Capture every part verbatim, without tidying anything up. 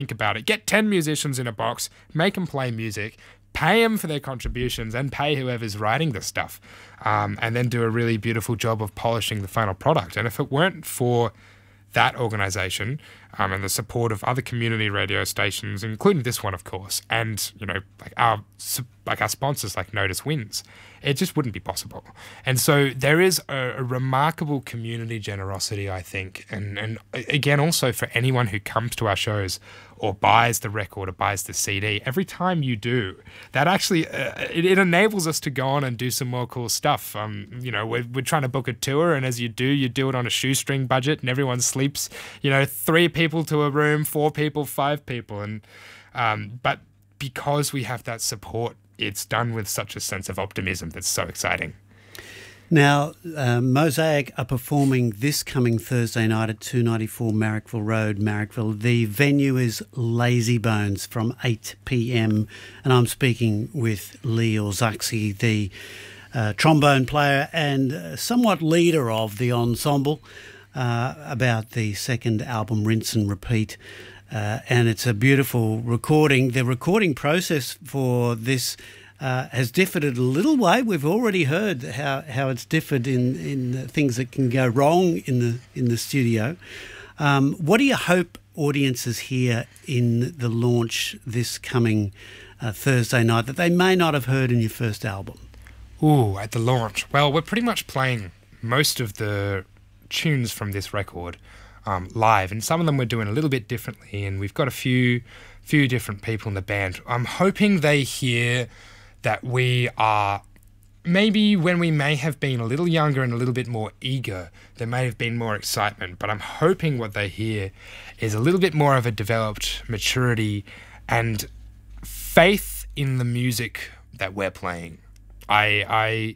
think about it. Get ten musicians in a box, make them play music, pay them for their contributions, and pay whoever's writing the stuff, um, and then do a really beautiful job of polishing the final product. And if it weren't for that organisation um, and the support of other community radio stations, including this one, of course, and you know, like our like our sponsors, like Notice Wins, it just wouldn't be possible. And so there is a, a remarkable community generosity, I think, and and again, also for anyone who comes to our shows or buys the record or buys the C D, every time you do, that actually uh, it, it enables us to go on and do some more cool stuff. Um, you know, we're we're trying to book a tour, and as you do, you do it on a shoestring budget, and everyone sleeps, you know, three people to a room, four people, five people, and um, but because we have that support, it's done with such a sense of optimism that's so exciting. Now, uh, Mosaic are performing this coming Thursday night at two ninety-four Marrickville Road, Marrickville. The venue is Lazy Bones from eight p m, and I'm speaking with Lee Orzachsky, the uh, trombone player and uh, somewhat leader of the ensemble, uh, about the second album, Rinse and Repeat. Uh, and it's a beautiful recording. The recording process for this Uh, has differed a little way. We've already heard how, how it's differed in, in things that can go wrong in the in the studio. Um, what do you hope audiences hear in the launch this coming uh, Thursday night that they may not have heard in your first album? Ooh, at the launch. Well, we're pretty much playing most of the tunes from this record um, live, and some of them we're doing a little bit differently, and we've got a few few different people in the band. I'm hoping they hear that we are, maybe when we may have been a little younger and a little bit more eager, there may have been more excitement, but I'm hoping what they hear is a little bit more of a developed maturity and faith in the music that we're playing. I I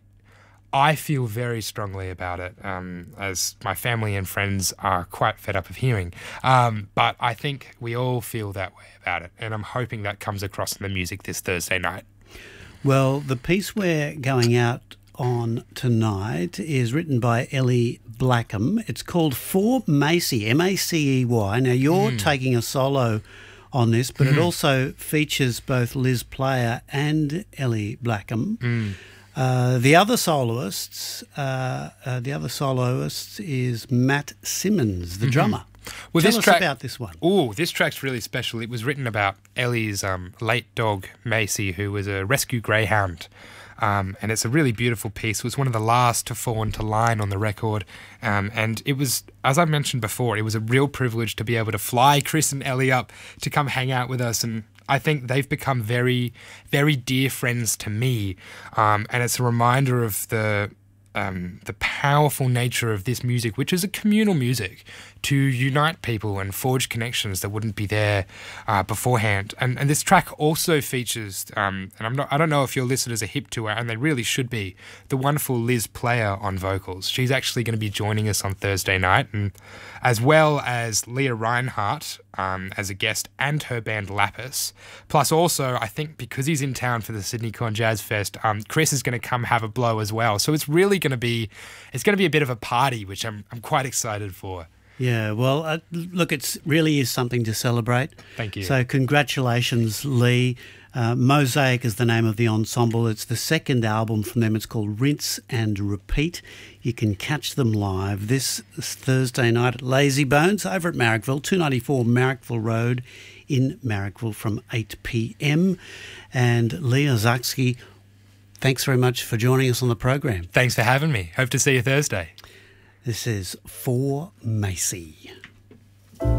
I feel very strongly about it, um, as my family and friends are quite fed up of hearing. Um, but I think we all feel that way about it, and I'm hoping that comes across in the music this Thursday night. Well, the piece we're going out on tonight is written by Ellie Blackham. It's called For Macy, M A C E Y. Now, you're mm. taking a solo on this, but mm. it also features both Liz Player and Ellie Blackham. Mm. Uh, the other soloists, uh, uh, the other soloist is Matt Simmons, the mm-hmm. drummer. Well, Tell this us track, about this one. Oh, this track's really special. It was written about Ellie's um, late dog, Macy, who was a rescue greyhound. Um, and it's a really beautiful piece. It was one of the last to fall into line on the record. Um, and it was, as I mentioned before, it was a real privilege to be able to fly Chris and Ellie up to come hang out with us. And I think they've become very, very dear friends to me. Um, and it's a reminder of the... Um, the powerful nature of this music, which is a communal music, to unite people and forge connections that wouldn't be there uh, beforehand. And and this track also features, um, and I'm not, I don't know if your listeners are hip to it, and they really should be, the wonderful Liz Player on vocals. She's actually going to be joining us on Thursday night, and as well as Leah Reinhardt um, as a guest and her band Lapis. Plus also, I think because he's in town for the Sydney Corn Jazz Fest, um, Chris is going to come have a blow as well. So it's really going to be, it's going to be a bit of a party, which I'm I'm quite excited for. Yeah, well, uh, look, it really is something to celebrate. Thank you. So congratulations, Lee. Uh, Mosaic is the name of the ensemble. It's the second album from them. It's called Rinse and Repeat. You can catch them live this Thursday night at Lazy Bones over at Marrickville, two ninety-four Marrickville Road in Marrickville from eight p m. And Lee Orzachsky, thanks very much for joining us on the program. Thanks for having me. Hope to see you Thursday. This is For Macy.